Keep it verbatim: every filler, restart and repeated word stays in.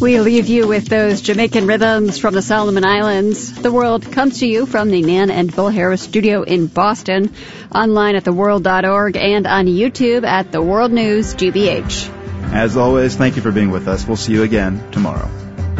We leave you with those Jamaican rhythms from the Solomon Islands. The World comes to you from the Nan and Bill Harris studio in Boston, online at the world dot org and on YouTube at The World News G B H. As always, thank you for being with us. We'll see you again tomorrow.